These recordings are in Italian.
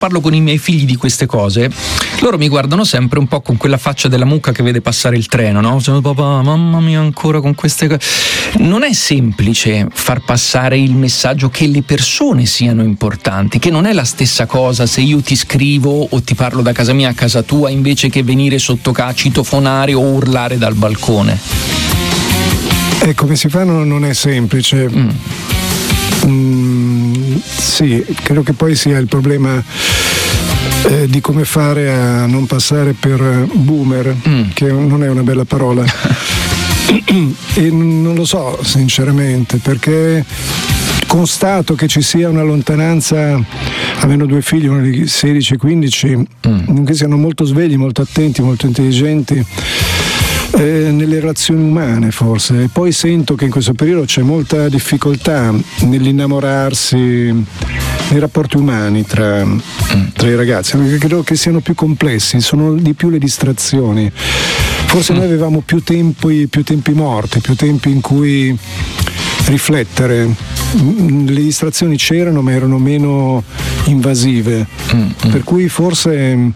parlo con i miei figli di queste cose, loro mi guardano sempre un po' con quella faccia della mucca che vede passare il treno, no? Sono papà, mamma mia, ancora con queste cose. Non è semplice far passare il messaggio che le persone siano importanti, che non è la stessa cosa se io ti scrivo o ti parlo da casa mia a casa tua invece che venire sotto citofonare o urlare dal balcone. Come si fa non è semplice. Sì, credo che poi sia il problema di come fare a non passare per boomer, che non è una bella parola. E non lo so sinceramente, perché constato che ci sia una lontananza, avendo 2 figli, uno di 16 e 15, che siano molto svegli, molto attenti, molto intelligenti nelle relazioni umane forse. E poi sento che in questo periodo c'è molta difficoltà nell'innamorarsi, nei rapporti umani tra i ragazzi, perché credo che siano più complessi, sono di più le distrazioni. Forse noi avevamo più tempi morti, più tempi in cui riflettere. Le distrazioni c'erano, ma erano meno invasive, per cui forse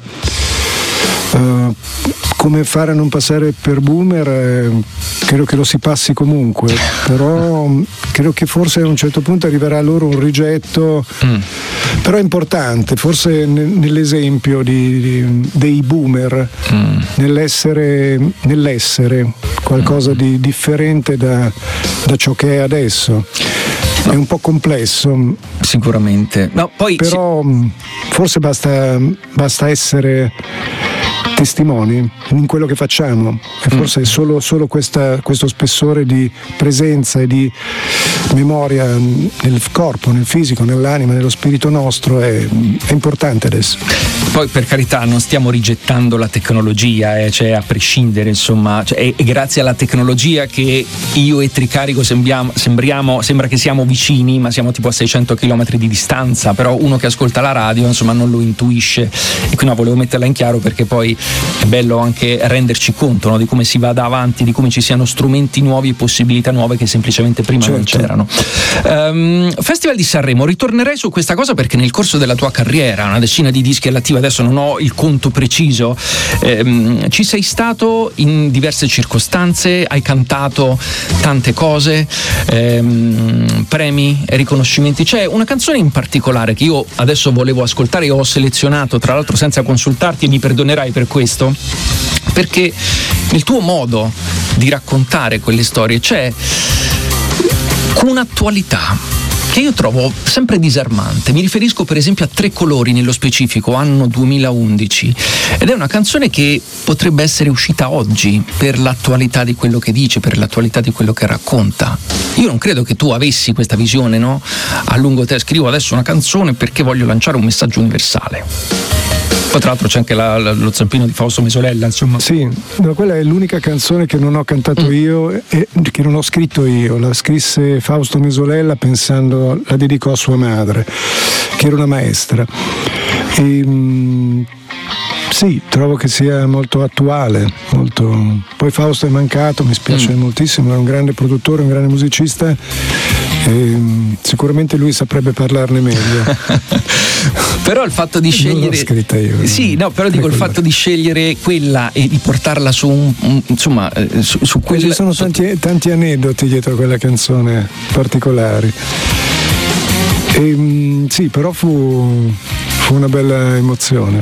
come fare a non passare per boomer, credo che lo si passi comunque, però credo che forse a un certo punto arriverà loro un rigetto, però è importante, forse nell'esempio dei boomer, nell'essere qualcosa di differente da ciò che è adesso. È un po' complesso sicuramente, no, poi però forse basta essere testimoni in quello che facciamo, e forse è solo questo spessore di presenza e di memoria nel corpo, nel fisico, nell'anima, nello spirito nostro è importante adesso. Poi per carità non stiamo rigettando la tecnologia, cioè a prescindere, insomma, è grazie alla tecnologia che io e Tricarico sembra che siamo vicini, ma siamo tipo a 600 km di distanza, però uno che ascolta la radio insomma non lo intuisce, e quindi volevo metterla in chiaro, perché poi è bello anche renderci conto, no, di come si vada avanti, di come ci siano strumenti nuovi e possibilità nuove che semplicemente prima non c'erano. Festival di Sanremo, ritornerei su questa cosa perché nel corso della tua carriera, una decina di dischi all'attiva, adesso non ho il conto preciso, ci sei stato in diverse circostanze, hai cantato tante cose, premi e riconoscimenti. C'è una canzone in particolare che io adesso volevo ascoltare e ho selezionato, tra l'altro senza consultarti, e mi perdonerai per questo, perché nel tuo modo di raccontare quelle storie c'è un'attualità che io trovo sempre disarmante. Mi riferisco per esempio a Tre colori, nello specifico, anno 2011, ed è una canzone che potrebbe essere uscita oggi per l'attualità di quello che dice, per l'attualità di quello che racconta. Io non credo che tu avessi questa visione, no? A lungo te scrivo adesso una canzone perché voglio lanciare un messaggio universale. Poi tra l'altro c'è anche lo zampino di Fausto Mesolella, insomma. Sì, no, quella è l'unica canzone che non ho cantato io e che non ho scritto io. La scrisse Fausto Mesolella pensando, la dedicò a sua madre, che era una maestra. Sì, trovo che sia molto attuale, molto. Poi Fausto è mancato, mi spiace moltissimo, era un grande produttore, un grande musicista, e sicuramente lui saprebbe parlarne meglio. Però il fatto di scegliere. Non l'ho scritta io. Sì, no, però dico, il fatto di scegliere quella e di portarla su insomma, su quella. Ci sono tanti aneddoti dietro a quella canzone particolari. Sì, però fu una bella emozione,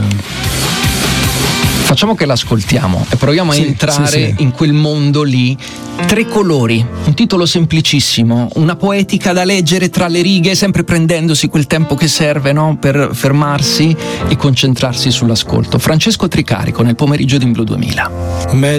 Facciamo che l'ascoltiamo e proviamo a entrare in quel mondo lì. Tre colori, un titolo semplicissimo, una poetica da leggere tra le righe, sempre prendendosi quel tempo che serve, no? Per fermarsi e concentrarsi sull'ascolto. Francesco Tricarico nel pomeriggio di In Blu 2000.